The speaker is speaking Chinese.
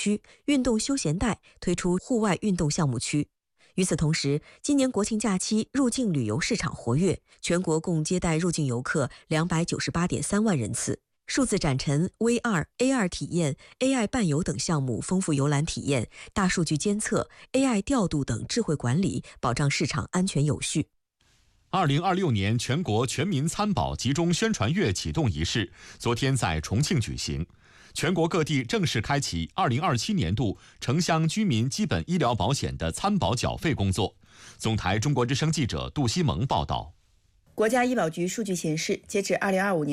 区、运动休闲带推出户外运动项目区。与此同时，今年国庆假期入境旅游市场活跃，全国共接待入境游客298.3万人次。数字展陈、VR、AR 体验、AI 伴游等项目丰富游览体验，大数据监测、AI 调度等智慧管理，保障市场安全有序。 2026年全国全民参保集中宣传月启动仪式昨天在重庆举行，全国各地正式开启2027年度城乡居民基本医疗保险的参保缴费工作。总台中国之声记者杜西萌报道。 国家医保局数据显示，截至2025年